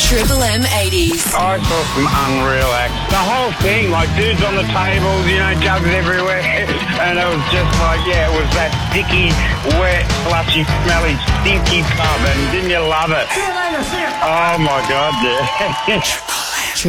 Triple M 80s. I saw some unreal acts. The whole thing, like dudes on the tables, you know, jugs everywhere. And it was just like, yeah, it was that sticky, wet, slushy, smelly, stinky pub. And didn't you love it? See you later, see you. Oh my God, yeah.